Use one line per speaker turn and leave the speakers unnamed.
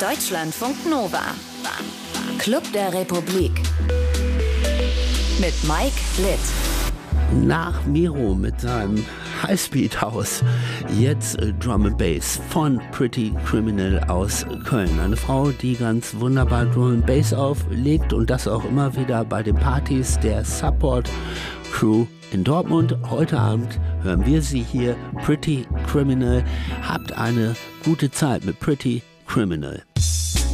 Deutschlandfunk Nova. Club der Republik. Mit Mike Litt.
Nach Miro mit seinem Highspeed-Haus, jetzt Drum and Bass von Pretty Criminal aus Köln. Eine Frau, die ganz wunderbar Drum and Bass auflegt und das auch immer wieder bei den Partys der Support Crew in Dortmund. Heute Abend hören wir sie hier, Pretty Criminal. Habt eine gute Zeit mit Pretty Criminal.